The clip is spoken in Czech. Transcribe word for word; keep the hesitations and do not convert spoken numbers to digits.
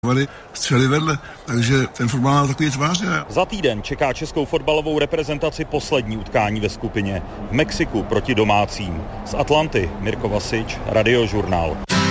střeli vedle, takže ten fotbal má takový tváře. Za týden čeká českou fotbalovou reprezentaci poslední utkání ve skupině v Mexiku proti domácím. Z Atlanty Mirko Vasič, Radiožurnál.